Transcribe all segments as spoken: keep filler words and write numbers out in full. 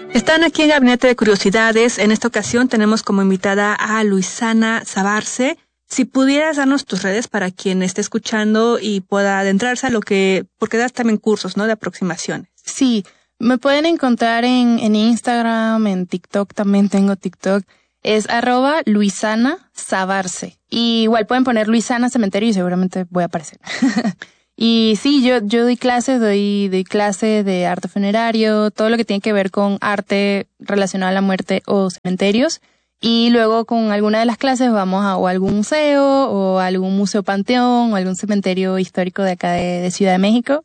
Están aquí en Gabinete de Curiosidades. En esta ocasión tenemos como invitada a Luisana Sabarce. Si pudieras darnos tus redes para quien esté escuchando y pueda adentrarse a lo que, porque das también cursos, ¿no? De aproximaciones. Sí, me pueden encontrar en, en Instagram, en TikTok, también tengo TikTok. Es arroba Luisana Sabarce. Y igual pueden poner Luisana Cementerio y seguramente voy a aparecer. Y sí, yo, yo doy clases, doy, doy clases de arte funerario, todo lo que tiene que ver con arte relacionado a la muerte o cementerios. Y luego con alguna de las clases vamos a o a algún museo o a algún museo panteón o algún cementerio histórico de acá de, de Ciudad de México.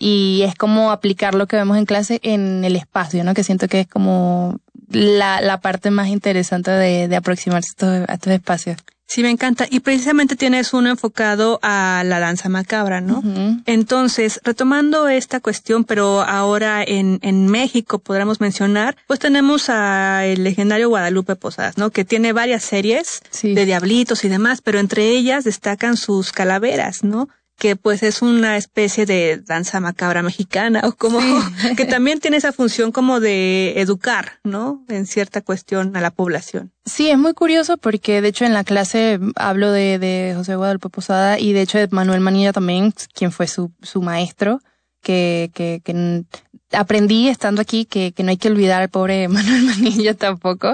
Y es como aplicar lo que vemos en clase en el espacio, ¿no? Que siento que es como la, la parte más interesante de, de aproximarse a estos, a estos espacios. Sí, me encanta. Y precisamente tienes uno enfocado a la danza macabra, ¿no? Uh-huh. Entonces, retomando esta cuestión, pero ahora en, en México podríamos mencionar, pues tenemos a el legendario Guadalupe Posadas, ¿no? Que tiene varias series sí. de diablitos y demás, pero entre ellas destacan sus calaveras, ¿no? Que pues es una especie de danza macabra mexicana, o como sí. que también tiene esa función como de educar, ¿no? En cierta cuestión a la población. Sí, es muy curioso porque de hecho en la clase hablo de, de José Guadalupe Posada y de hecho de Manuel Manilla también, quien fue su, su maestro, que, que, que aprendí estando aquí que, que no hay que olvidar al pobre Manuel Manilla tampoco.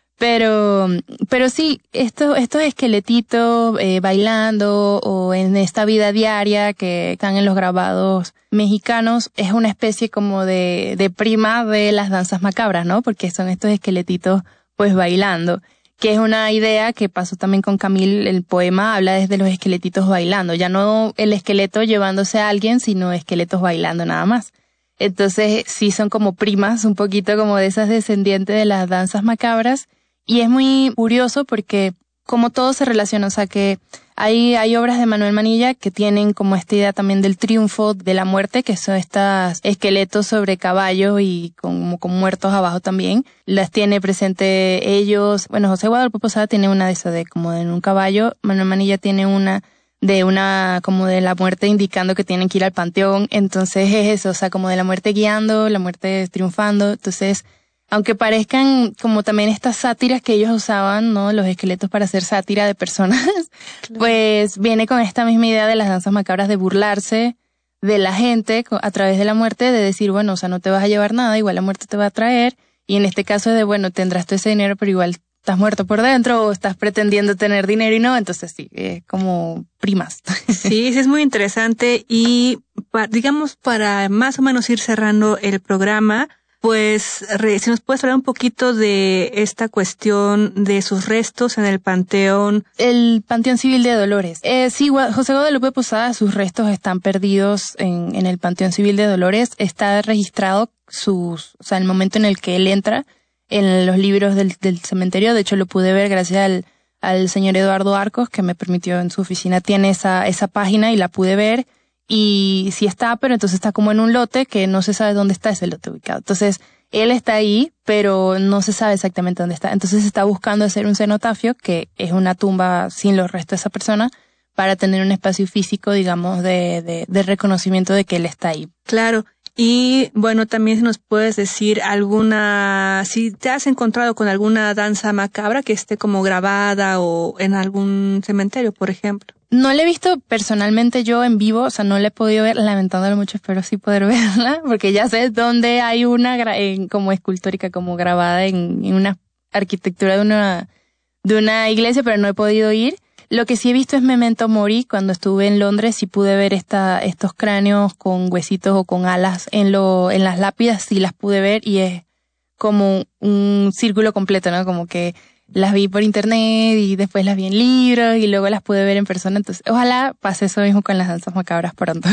Pero, pero sí, estos, estos esqueletitos eh, bailando o en esta vida diaria que están en los grabados mexicanos es una especie como de, de prima de las danzas macabras, ¿no? Porque son estos esqueletitos pues bailando, que es una idea que pasó también con Camille. El poema habla desde los esqueletitos bailando, ya no el esqueleto llevándose a alguien, sino esqueletos bailando nada más. Entonces sí son como primas, un poquito como de esas descendientes de las danzas macabras. Y es muy curioso porque como todo se relaciona, o sea que hay, hay obras de Manuel Manilla que tienen como esta idea también del triunfo de la muerte, que son estos esqueletos sobre caballos y como con muertos abajo también. Las tiene presente ellos. Bueno, José Guadalupe Posada tiene una de esas de como en un caballo. Manuel Manilla tiene una de una como de la muerte indicando que tienen que ir al panteón. Entonces es eso, o sea, como de la muerte guiando, la muerte triunfando. Entonces, aunque parezcan como también estas sátiras que ellos usaban, ¿no? Los esqueletos para hacer sátira de personas, claro. Pues viene con esta misma idea de las danzas macabras de burlarse de la gente a través de la muerte, de decir, bueno, o sea, no te vas a llevar nada, igual la muerte te va a traer, y en este caso es de, bueno, tendrás todo ese dinero, pero igual estás muerto por dentro o estás pretendiendo tener dinero y no, entonces sí, es como primas. Sí, sí es muy interesante y pa, digamos para más o menos ir cerrando el programa, pues, re, si nos puedes hablar un poquito de esta cuestión de sus restos en el Panteón. El Panteón Civil de Dolores. Eh, sí, José Guadalupe Posada, sus restos están perdidos en, en el Panteón Civil de Dolores. Está registrado sus, o sea, el momento en el que él entra en los libros del, del cementerio. De hecho, lo pude ver gracias al, al señor Eduardo Arcos, que me permitió en su oficina, tiene esa, esa página y la pude ver. Y sí está, pero entonces está como en un lote que no se sabe dónde está ese lote ubicado. Entonces, él está ahí, pero no se sabe exactamente dónde está. Entonces se está buscando hacer un cenotafio, que es una tumba sin los restos de esa persona, para tener un espacio físico, digamos, de, de, de reconocimiento de que él está ahí. Claro. Y bueno, también nos puedes decir alguna, si te has encontrado con alguna danza macabra que esté como grabada o en algún cementerio, por ejemplo. No la he visto personalmente yo en vivo, o sea, no la he podido ver, lamentándolo mucho, espero sí poder verla, porque ya sé dónde hay una gra- en, como escultórica, como grabada en, en una arquitectura de una, de una iglesia, pero no he podido ir. Lo que sí he visto es Memento Mori. Cuando estuve en Londres y pude ver esta, estos cráneos con huesitos o con alas en lo, en las lápidas, sí las pude ver y es como un círculo completo, ¿no? Como que las vi por internet y después las vi en libros y luego las pude ver en persona. Entonces, ojalá pase eso mismo con las danzas macabras pronto.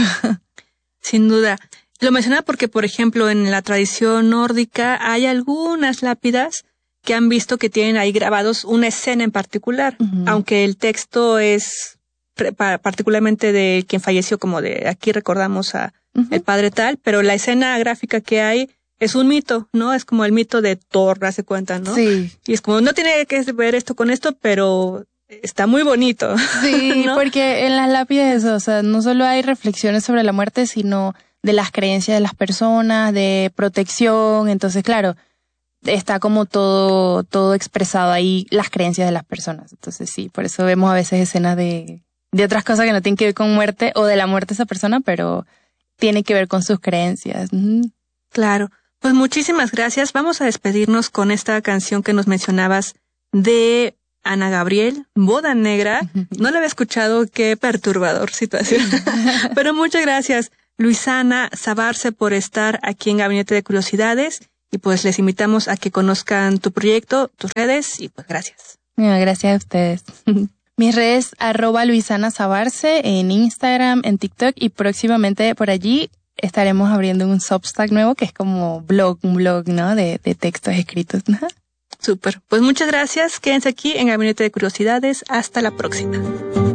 Sin duda. Lo mencionaba porque, por ejemplo, en la tradición nórdica hay algunas lápidas que han visto que tienen ahí grabados una escena en particular, uh-huh. aunque el texto es pre- particularmente de quien falleció, como de aquí recordamos a uh-huh. el padre tal, pero la escena gráfica que hay es un mito, ¿no? Es como el mito de Thor, hace cuenta, ¿no? Sí. Y es como, no tiene que ver esto con esto, pero está muy bonito. Sí, ¿no? Porque en las lápidas, o sea, no solo hay reflexiones sobre la muerte, sino de las creencias de las personas, de protección. Entonces, claro, está como todo, todo expresado ahí, las creencias de las personas. Entonces sí, por eso vemos a veces escenas de, de otras cosas que no tienen que ver con muerte o de la muerte de esa persona, pero tiene que ver con sus creencias. Claro. Pues muchísimas gracias. Vamos a despedirnos con esta canción que nos mencionabas de Ana Gabriel, Boda Negra. No la había escuchado, qué perturbador situación. Pero muchas gracias, Luisana Sabarce, por estar aquí en Gabinete de Curiosidades. Y pues les invitamos a que conozcan tu proyecto, tus redes, y pues gracias. Gracias a ustedes. Mis redes, arroba Luisana Sabarce, en Instagram, en TikTok, y próximamente por allí estaremos abriendo un Substack nuevo que es como blog, un blog, ¿no? De, de textos escritos. Súper. Pues muchas gracias. Quédense aquí en Gabinete de Curiosidades. Hasta la próxima.